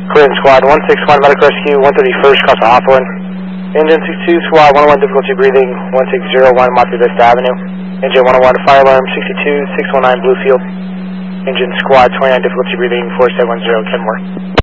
Clearing squad 161 medical rescue 131st cross Hawthorne. Engine 62 squad 101 difficulty breathing 1601 Monte Vista Avenue. Engine 101 fire alarm 62 619 Bluefield. Engine squad 29 difficulty breathing 4710 Kenmore.